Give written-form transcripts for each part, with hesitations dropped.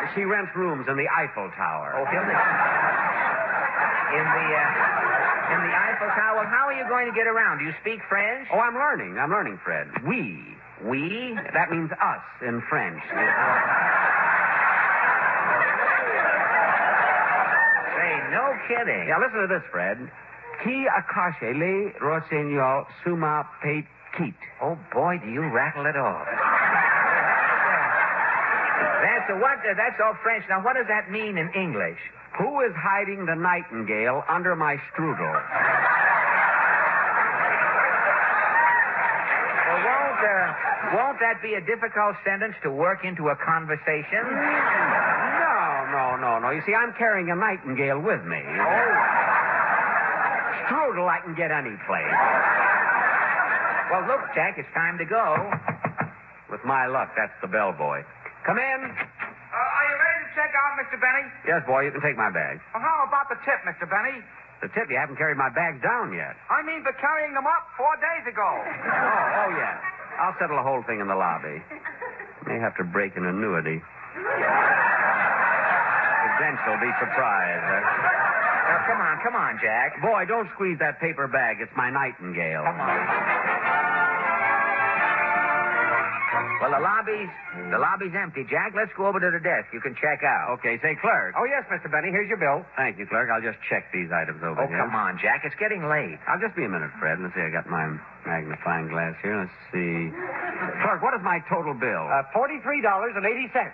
She rents rooms in the Eiffel Tower. Oh, in the Eiffel Tower. How are you going to get around? Do you speak French? Oh, I'm learning, Fred. We. That means us in French. Say, no kidding. Yeah, listen to this, Fred. Qui a caché les renseignements sur ma petite? Oh, boy, do you rattle it off. That's all French. Now, what does that mean in English? Who is hiding the nightingale under my strudel? Well, won't that be a difficult sentence to work into a conversation? No. You see, I'm carrying a nightingale with me. Oh. Strudel I can get any place. Well, look, Jack, it's time to go. With my luck, that's the bellboy. Come in. Are you ready to check out, Mr. Benny? Yes, boy, you can take my bag. Well, how about the tip, Mr. Benny? The tip, you haven't carried my bags down yet. I mean for carrying them up 4 days ago. Oh, yes. I'll settle the whole thing in the lobby. May have to break an annuity. Eventually, be surprised. Now, come on, Jack. Boy, don't squeeze that paper bag. It's my nightingale. Come on. Well, the lobby's empty, Jack. Let's go over to the desk. You can check out. Okay, say, clerk. Oh, yes, Mr. Benny. Here's your bill. Thank you, clerk. I'll just check these items over here. Oh, come on, Jack. It's getting late. I'll just be a minute, Fred. Let's see. I got my magnifying glass here. Let's see. Clerk, what is my total bill? $43.80.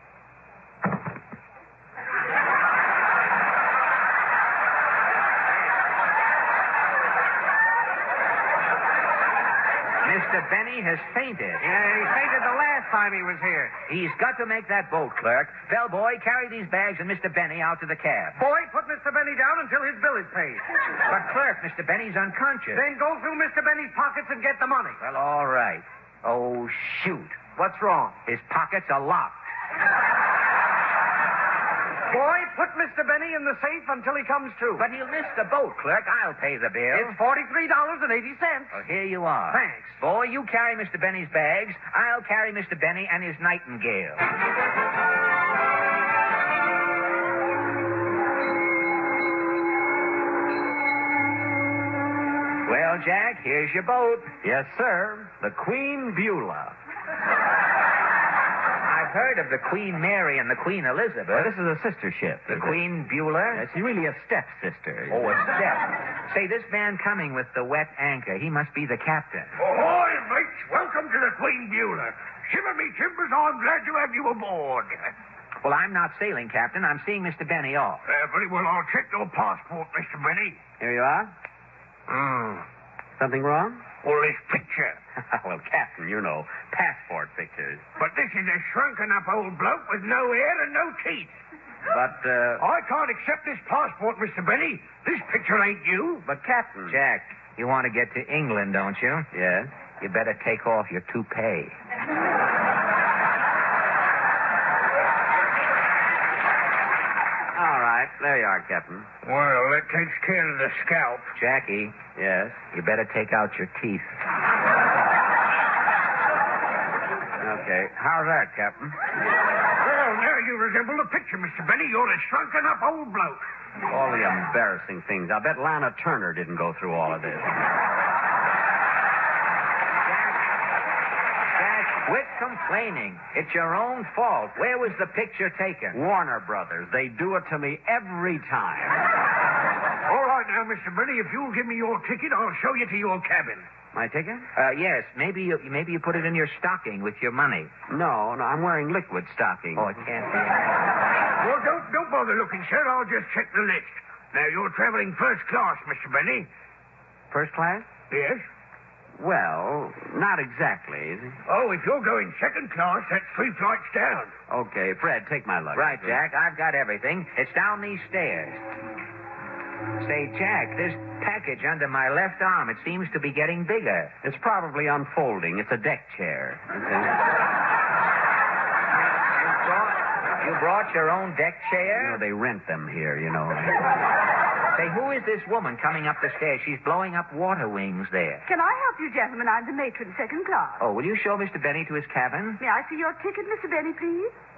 Mr. Benny has fainted. Yeah, he fainted the last time he was here. He's got to make that boat, clerk. Bellboy, carry these bags and Mr. Benny out to the cab. Boy, put Mr. Benny down until his bill is paid. But, clerk, Mr. Benny's unconscious. Then go through Mr. Benny's pockets and get the money. Well, all right. Oh, shoot. What's wrong? His pockets are locked. Boy, put Mr. Benny in the safe until he comes to. But he'll miss the boat, clerk. I'll pay the bill. It's $43.80. Well, here you are. Thanks. Boy, you carry Mr. Benny's bags. I'll carry Mr. Benny and his nightingale. Well, Jack, here's your boat. Yes, sir. The Queen Beulah. I've heard of the Queen Mary and the Queen Elizabeth. Well, this is a sister ship. The Queen Beulah? She's really a stepsister. Oh, a step. Say, this man coming with the wet anchor, he must be the captain. Ahoy, mates. Welcome to the Queen Beulah. Shiver me timbers, I'm glad to have you aboard. Well, I'm not sailing, Captain. I'm seeing Mr. Benny off. Very well, I'll check your passport, Mr. Benny. Here you are. Something wrong? Well, this picture. Well, Captain, you know, passport pictures. But this is a shrunken-up old bloke with no hair and no teeth. But, I can't accept this passport, Mr. Benny. This picture ain't you. But, Captain. Jack, you want to get to England, don't you? Yes? You better take off your toupee. All right. There you are, Captain. Well, that takes care of the scalp. Jackie, Yes? you better take out your teeth. Okay. How's that, Captain? Well, now you resemble the picture, Mr. Benny. You're a shrunken-up old bloke. All the embarrassing things. I'll bet Lana Turner didn't go through all of this. Jack, quit complaining. It's your own fault. Where was the picture taken? Warner Brothers. They do it to me every time. All right now, Mr. Benny, if you'll give me your ticket, I'll show you to your cabin. My ticket? Yes. Maybe you put it in your stocking with your money. No, I'm wearing liquid stockings. Oh, it can't be. Well, don't bother looking, sir. I'll just check the list. Now, you're traveling first class, Mr. Benny. First class? Yes? Well, not exactly. Oh, if you're going second class, that's 3 flights down. Okay, Fred, take my luggage. Right, Jack. I've got everything. It's down these stairs. Say, Jack, this package under my left arm, it seems to be getting bigger. It's probably unfolding. It's a deck chair. You brought your own deck chair? You know, they rent them here, you know. Say, who is this woman coming up the stairs? She's blowing up water wings there. Can I help you, gentlemen? I'm the matron, second class. Oh, will you show Mr. Benny to his cabin? May I see your ticket, Mr. Benny, please?